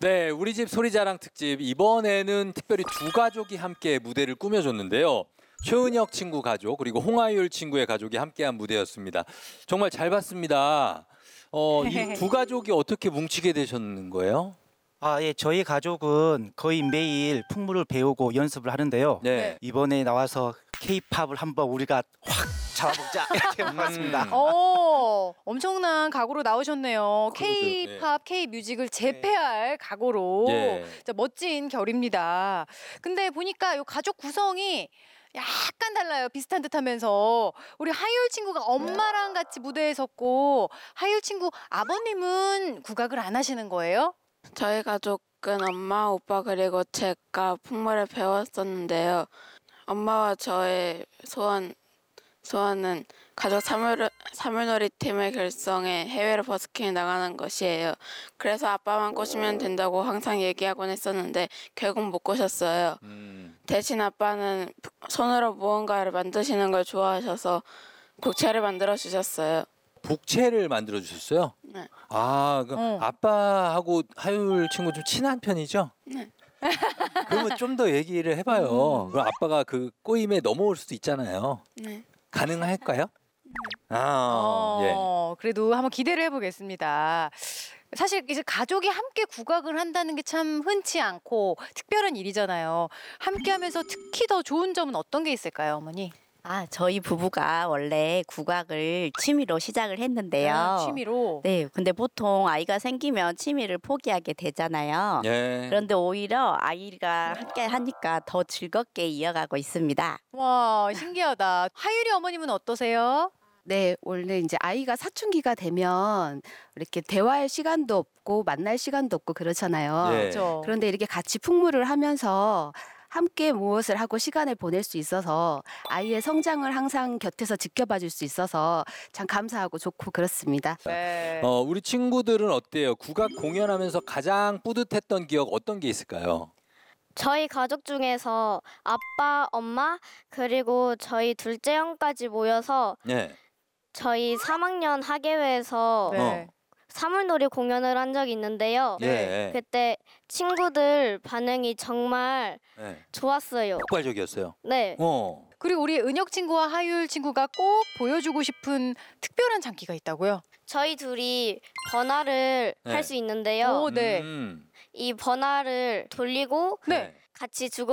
네, 우리 집 소리자랑 특집 이번에는 특별히 두 가족이 함께 무대를 꾸며줬는데요. 최은혁 친구 가족 그리고 홍하율 친구의 가족이 함께한 무대였습니다. 정말 잘 봤습니다. 이 두 가족이 어떻게 뭉치게 되셨는 거예요? 예, 저희 가족은 거의 매일 풍물을 배우고 연습을 하는데요. 네. 이번에 나와서 K-팝을 한번 우리가 확 잡아보자 이렇게 해봤습니다. 엄청난 각오로 나오셨네요. K-팝, K-뮤직을 재패할 각오로. 예. 진짜 멋진 결입니다. 근데 보니까 이 가족 구성이 약간 달라요. 비슷한 듯하면서 우리 하율 친구가 엄마랑 같이 무대에 섰고 하율 친구 아버님은 국악을 안 하시는 거예요? 저희 가족은 엄마, 오빠 그리고 제가 풍물을 배웠었는데요. 엄마와 저의 소원은 가족 사물놀이 팀을 결성해 해외로 버스킹에 나가는 것이에요. 그래서 아빠만 꼬시면 된다고 항상 얘기하곤 했었는데 결국 못 꼬셨어요. 대신 아빠는 손으로 무언가를 만드시는 걸 좋아하셔서 국채를 만들어 주셨어요. 북채를 만들어 주셨어요? 네. 아빠하고 하율 친구 좀 친한 편이죠? 네. 그러면 좀 더 얘기를 해봐요. 그럼 아빠가 그 꼬임에 넘어올 수도 있잖아요. 네. 가능할까요? 그래도 한번 기대를 해보겠습니다. 사실 이제 가족이 함께 국악을 한다는 게 참 흔치 않고 특별한 일이잖아요. 함께하면서 특히 더 좋은 점은 어떤 게 있을까요, 어머니? 저희 부부가 원래 국악을 취미로 시작을 했는데요. 취미로. 네, 근데 보통 아이가 생기면 취미를 포기하게 되잖아요. 예. 그런데 오히려 아이가 함께 하니까 더 즐겁게 이어가고 있습니다. 와, 신기하다. 하율이 어머님은 어떠세요? 네, 원래 이제 아이가 사춘기가 되면 이렇게 대화할 시간도 없고 만날 시간도 없고 그렇잖아요. 예. 그렇죠. 그런데 이렇게 같이 풍물을 하면서 함께 무엇을 하고 시간을 보낼 수 있어서 아이의 성장을 항상 곁에서 지켜봐 줄 수 있어서 참 감사하고 좋고 그렇습니다. 네. 우리 친구들은 어때요? 국악 공연하면서 가장 뿌듯했던 기억 어떤 게 있을까요? 저희 가족 중에서 아빠, 엄마, 그리고 저희 둘째 형까지 모여서 네. 저희 3학년 학예회에서 네. 사물놀이 공연을 한 적이 있는데요. 네. 그때 친구들 반응이 정말 네. 좋았어요. 폭발적이었어요. 네. 그리고 우리 은혁 친구와 하율 친구가 꼭 보여주고 싶은 특별한 장기가 있다고요? 저희 둘이 번화를 네. 할 수 있는데요. 오, 네. 이 번화를 돌리고 네. 같이